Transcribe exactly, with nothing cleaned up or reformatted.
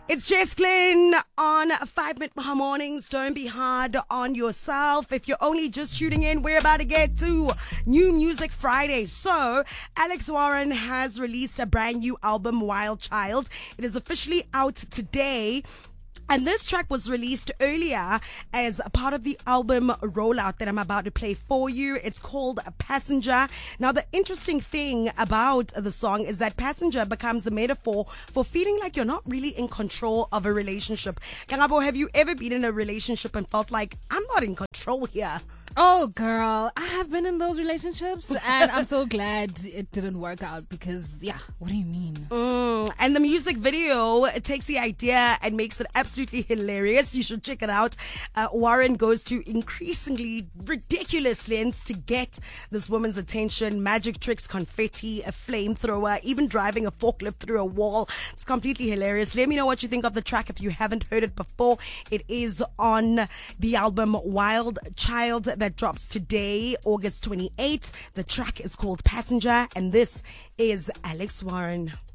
It's Jess Glynn on five Minute Mornings. Don't be hard on yourself. If you're only just tuning in, we're about to get to New Music Friday. So, Alex Warren has released a brand new album, Wild Child. It is officially out today. And this track was released earlier as a part of the album rollout that I'm about to play for you. It's called Passenger. Now, the interesting thing about the song is that passenger becomes a metaphor for feeling like you're not really in control of a relationship. Kangabo, have you ever been in a relationship and felt like, I'm not in control here? Oh, girl, I have been in those relationships, and I'm so glad it didn't work out because, yeah, what do you mean? Mm, and the music video, it takes the idea and makes it absolutely hilarious. You should check it out. Uh, Warren goes to increasingly ridiculous lengths to get this woman's attention. Magic tricks, confetti, a flamethrower, even driving a forklift through a wall. It's completely hilarious. Let me know what you think of the track if you haven't heard it before. It is on the album Wild Child that drops today, August twenty-eighth. The track is called Passenger, and this is Alex Warren.